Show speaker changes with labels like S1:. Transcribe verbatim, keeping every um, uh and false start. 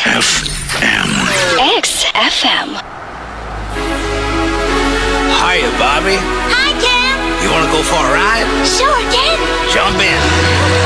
S1: F M.
S2: X F M.
S1: Hiya, Bobby.
S3: Hi, Ken.
S1: You want to go for a ride?
S3: Sure, Ken.
S1: Jump in.